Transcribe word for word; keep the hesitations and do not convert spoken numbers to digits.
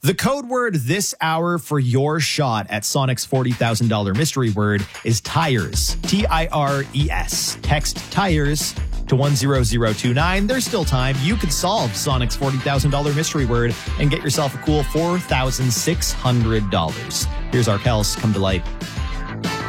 The code word this hour for your shot at Sonic's forty thousand dollars mystery word is tires. T I R E S. Text tires to one zero zero two nine. There's still time. You could solve Sonic's forty thousand dollars mystery word and get yourself a cool four thousand six hundred dollars. Here's our Kels. Come to light.